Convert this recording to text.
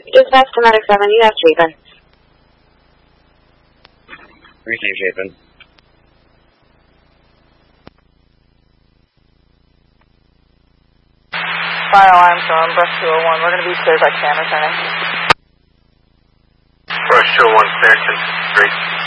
Dispatch to Medic 7, you have Chapin. Receive Chapin. Fire alarms on Brush 201. We're going to be cleared by Cam returning. Brush 201, Clearington, great.